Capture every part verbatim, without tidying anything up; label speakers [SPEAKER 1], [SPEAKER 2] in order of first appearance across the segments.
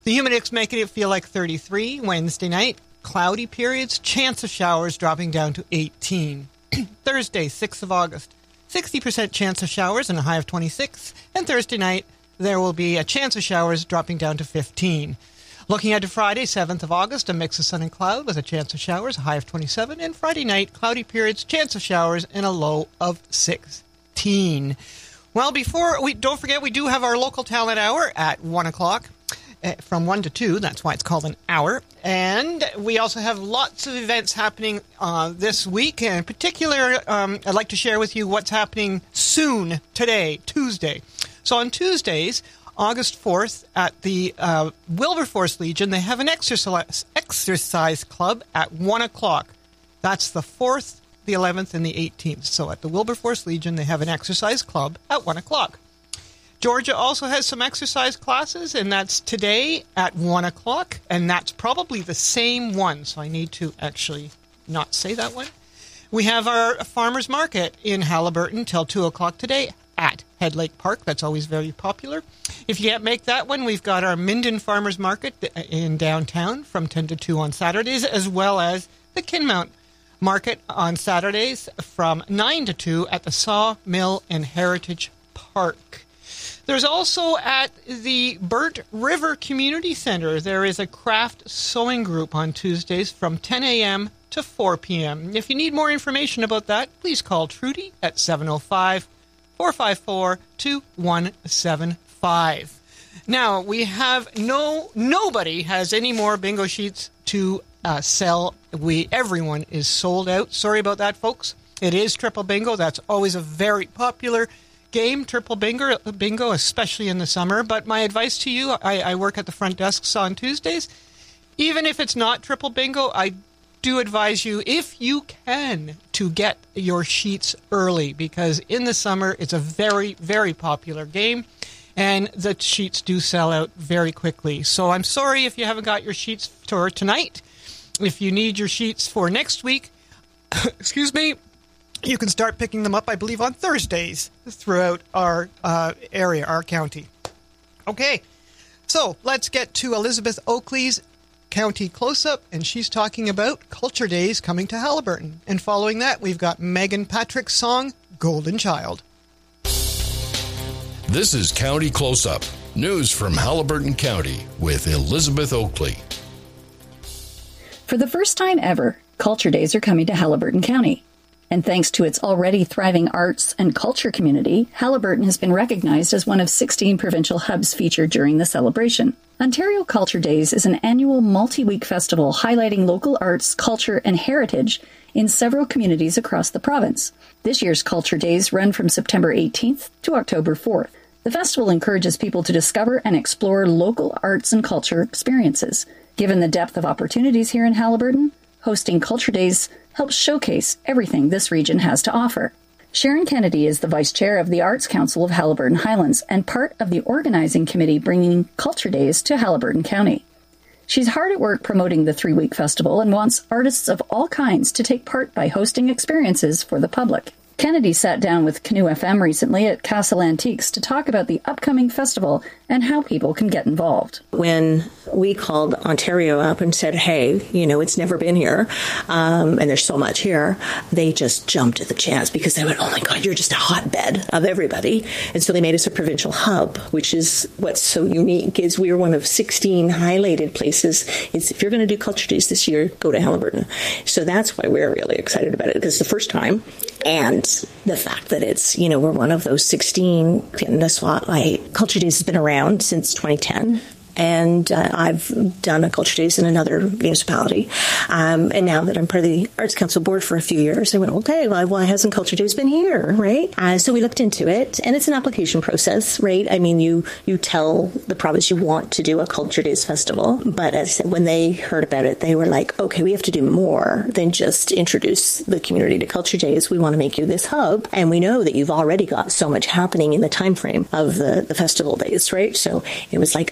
[SPEAKER 1] The humid index making it feel like thirty-three. Wednesday night, cloudy periods, chance of showers dropping down to eighteen. Thursday, sixth of August, sixty percent chance of showers and a high of twenty-six. And Thursday night, there will be a chance of showers dropping down to fifteen. Looking at to Friday, seventh of August, a mix of sun and cloud with a chance of showers, a high of twenty-seven. And Friday night, cloudy periods, chance of showers, and a low of sixteen. Well, before we don't forget, we do have our local talent hour at one o'clock. From one to two, that's why it's called an hour. And we also have lots of events happening uh, this week. And in particular, um, I'd like to share with you what's happening soon today, Tuesday. So on Tuesdays, August fourth, at the uh, Wilberforce Legion, they have an exercise, exercise club at one o'clock. That's the fourth, the eleventh, and the eighteenth. So at the Wilberforce Legion, they have an exercise club at one o'clock. Georgia also has some exercise classes, and that's today at one o'clock, and that's probably the same one, so I need to actually not say that one. We have our farmers market in Haliburton till two o'clock today at Head Lake Park. That's always very popular. If you can't make that one, we've got our Minden Farmers Market in downtown from ten to two on Saturdays, as well as the Kinmount Market on Saturdays from nine to two at the Sawmill and Heritage Park. There's also at the Burnt River Community Center, there is a craft sewing group on Tuesdays from ten a.m. to four p.m. If you need more information about that, please call Trudy at seven oh five, four five four, two one seven five. Now, we have no, nobody has any more bingo sheets to uh, sell. We, everyone is sold out. Sorry about that, folks. It is triple bingo. That's always a very popular game, triple bingo, bingo, especially in the summer. But my advice to you, I, I work at the front desks on Tuesdays. Even if it's not triple bingo, I do advise you, if you can, to get your sheets early, because in the summer it's a very, very popular game, and the sheets do sell out very quickly. So I'm sorry if you haven't got your sheets for tonight. If you need your sheets for next week, excuse me, you can start picking them up, I believe, on Thursdays throughout our uh, area, our county. Okay, so let's get to Elizabeth Oakley's County Close-Up, and she's talking about Culture Days coming to Haliburton. And following that, we've got Megan Patrick's song, Golden Child.
[SPEAKER 2] This is County Close-Up, news from Haliburton County with Elizabeth Oakley.
[SPEAKER 3] For the first time ever, Culture Days are coming to Haliburton County. And thanks to its already thriving arts and culture community, Haliburton has been recognized as one of sixteen provincial hubs featured during the celebration. Ontario Culture Days is an annual multi-week festival highlighting local arts, culture, and heritage in several communities across the province. This year's Culture Days run from September eighteenth to October fourth. The festival encourages people to discover and explore local arts and culture experiences. Given the depth of opportunities here in Haliburton, hosting Culture Days helps showcase everything this region has to offer. Sharon Kennedy is the Vice Chair of the Arts Council of Haliburton Highlands and part of the organizing committee bringing Culture Days to Haliburton County. She's hard at work promoting the three-week festival and wants artists of all kinds to take part by hosting experiences for the public. Kennedy sat down with Canoe F M recently at Castle Antiques to talk about the upcoming festival and how people can get involved.
[SPEAKER 4] When we called Ontario up and said, hey, you know, it's never been here, um, and there's so much here, they just jumped at the chance because they went, oh my God, you're just a hotbed of everybody. And so they made us a provincial hub, which is what's so unique, is we are one of sixteen highlighted places. It's, if you're going to do Culture Days this year, go to Haliburton. So that's why we're really excited about it, because it's the first time. And the fact that it's, you know, we're one of those sixteen in the spotlight. Culture Days has been around since twenty ten. And uh, I've done a Culture Days in another municipality. Um, and now that I'm part of the Arts Council board for a few years, I went, okay, well, why hasn't Culture Days been here, right? Uh, so we looked into it, and it's an application process, right? I mean, you you tell the province you want to do a Culture Days festival, but as I said, when they heard about it, they were like, okay, we have to do more than just introduce the community to Culture Days. We want to make you this hub, and we know that you've already got so much happening in the time frame of the, the festival days, right? So it was like, all right,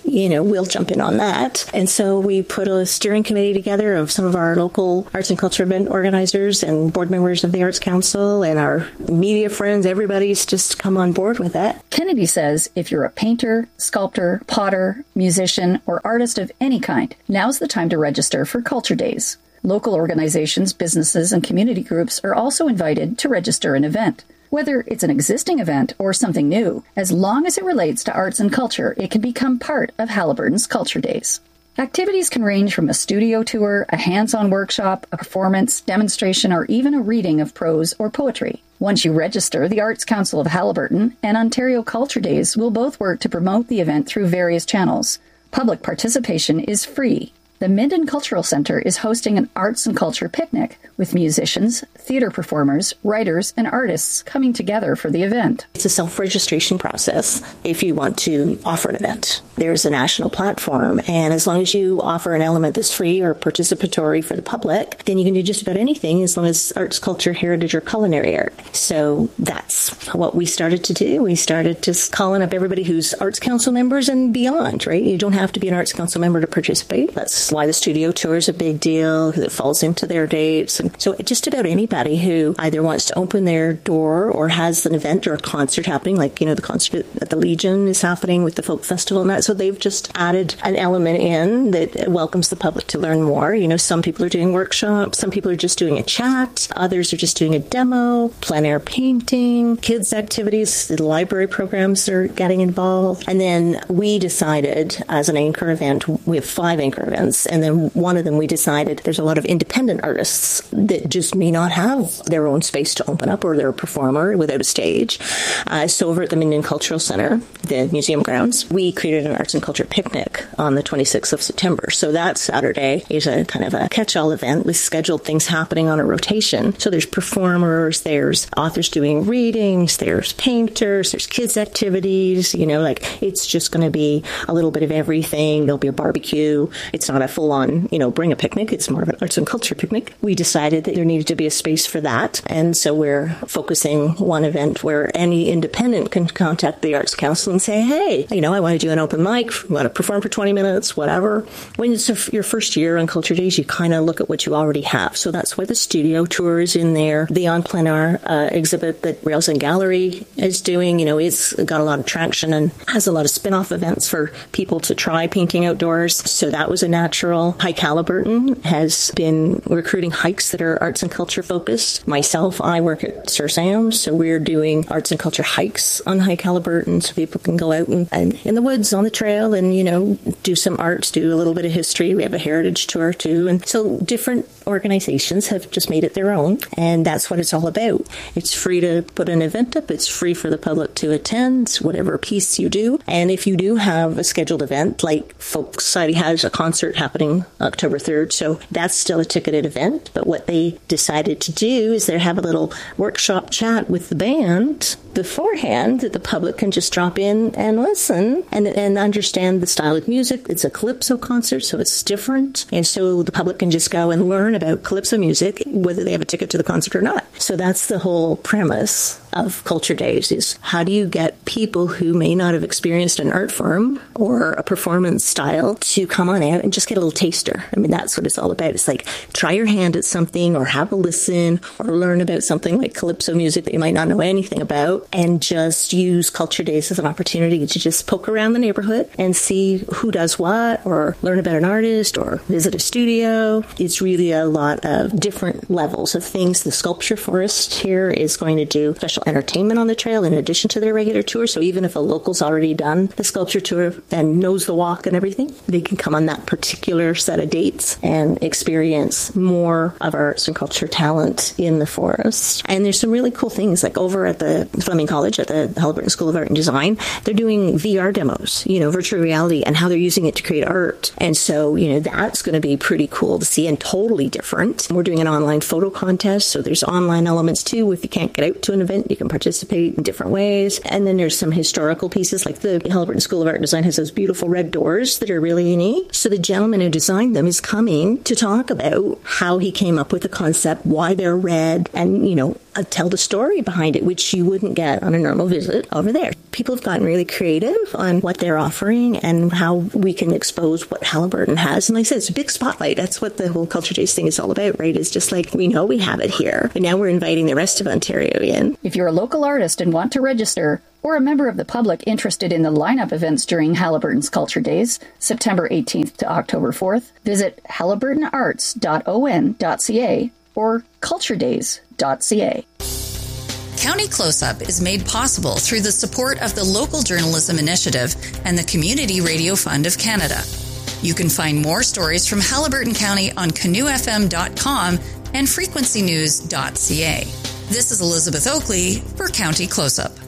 [SPEAKER 4] you know, we'll jump in on that. And so we put a steering committee together of some of our local arts and culture event organizers and board members of the Arts Council and our media friends. Everybody's just come on board with that.
[SPEAKER 3] Kennedy says if you're a painter, sculptor, potter, musician, or artist of any kind, now's the time to register for Culture Days. Local organizations, businesses, and community groups are also invited to register an event. Whether it's an existing event or something new, as long as it relates to arts and culture, it can become part of Haliburton's Culture Days. Activities can range from a studio tour, a hands-on workshop, a performance, demonstration, or even a reading of prose or poetry. Once you register, the Arts Council of Haliburton and Ontario Culture Days will both work to promote the event through various channels. Public participation is free. The Minden Cultural Centre is hosting an arts and culture picnic with musicians, theatre performers, writers, and artists coming together for the event.
[SPEAKER 4] It's a self-registration process if you want to offer an event. There's a national platform, and as long as you offer an element that's free or participatory for the public, then you can do just about anything as long as arts, culture, heritage, or culinary art. So that's what we started to do. We started just calling up everybody who's Arts Council members and beyond, right? You don't have to be an Arts Council member to participate. That's why the studio tour is a big deal, because it falls into their dates. And so just about anybody who either wants to open their door or has an event or a concert happening, like, you know, the concert at the Legion is happening with the Folk Festival and that. So they've just added an element in that welcomes the public to learn more. You know, some people are doing workshops, some people are just doing a chat, others are just doing a demo, plein air painting, kids activities, the library programs are getting involved. And then we decided as an anchor event, we have five anchor events, and then one of them we decided there's a lot of independent artists that just may not have their own space to open up, or they're a performer without a stage. Uh, so over at the Minden Cultural Centre, the museum grounds, we created an arts and culture picnic on the twenty-sixth of September. So that Saturday is a kind of a catch-all event with scheduled things happening on a rotation. So there's performers, there's authors doing readings, there's painters, there's kids activities, you know, like it's just going to be a little bit of everything. There'll be a barbecue. It's not a full-on, you know, bring a picnic. It's more of an arts and culture picnic. We decided that there needed to be a space for that. And so we're focusing one event where any independent can contact the Arts Council and say, hey, you know, I want to do an open mic, I want to perform for twenty minutes, whatever. When it's a, your first year on Culture Days, you kind of look at what you already have. So that's why the studio tour is in there. The On Plein Air uh, exhibit that Rails and Gallery is doing, you know, it's got a lot of traction and has a lot of spin-off events for people to try painting outdoors. So that was a natural. Hike Haliburton has been recruiting hikes that are arts and culture focused. Myself, I work at Sir Sam's, so we're doing arts and culture hikes on Hike Haliburton, so people can go out and, and in the woods on the trail and, you know, do some arts, do a little bit of history. We have a heritage tour too. And so different organizations have just made it their own, and that's what it's all about. It's free to put an event up. It's free for the public to attend, whatever piece you do. And if you do have a scheduled event, like Folk Society has a concert happening October third, so that's still a ticketed event. But what they decided to do is they have a little workshop chat with the band beforehand that the public can just drop in and listen and, and understand the style of music. It's a calypso concert, so it's different. And so the public can just go and learn about calypso music, whether they have a ticket to the concert or not. So that's the whole premise of Culture Days, is how do you get people who may not have experienced an art form or a performance style to come on out and just get a little taster. I mean, that's what it's all about. It's like, try your hand at something or have a listen or learn about something like calypso music that you might not know anything about, and just use Culture Days as an opportunity to just poke around the neighborhood and see who does what, or learn about an artist or visit a studio. It's really a lot of different levels of things. The Sculpture Forest here is going to do special entertainment on the trail in addition to their regular tour. So even if a local's already done the sculpture tour and knows the walk and everything, they can come on that particular set of dates and experience more of our arts and culture talent in the forest. And there's some really cool things, like over at the Fleming College at the Haliburton School of Art and Design, they're doing V R demos, you know, virtual reality, and how they're using it to create art. And so, you know, that's going to be pretty cool to see and totally different. We're doing an online photo contest, so there's online elements too. If you can't get out to an event, you can participate in different ways. And then there's some historical pieces, like the Haliburton School of Art and Design has those beautiful red doors that are really unique. So the gentleman who designed them is coming to talk about how he came up with the concept, why they're red, and, you know, uh, tell the story behind it, which you wouldn't get on a normal visit over there. People have gotten really creative on what they're offering and how we can expose what Haliburton has. And like I said, it's a big spotlight. That's what the whole Culture Days thing is all about, right? It's just like, we know we have it here, but now we're inviting the rest of Ontario in.
[SPEAKER 3] If you're a local artist and want to register, or a member of the public interested in the lineup events during Haliburton's Culture Days, September eighteenth to October fourth, visit haliburton arts dot o n dot c a or culture days dot c a.
[SPEAKER 5] County Close-Up is made possible through the support of the Local Journalism Initiative and the Community Radio Fund of Canada. You can find more stories from Haliburton County on canoe f m dot com and frequency news dot c a. This is Elizabeth Oakley for County Close-Up.